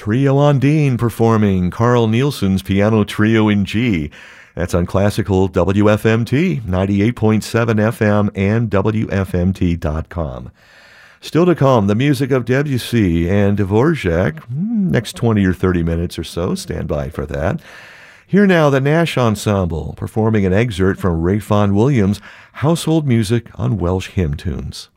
Trio Ondine performing Carl Nielsen's Piano Trio in G. That's on classical WFMT, 98.7 FM and WFMT.com. Still to come, the music of Debussy and Dvorak. Next 20 or 30 minutes or so. Stand by for that. Here now, the Nash Ensemble performing an excerpt from Ralph Vaughan Williams' Household Music on Welsh Hymn Tunes.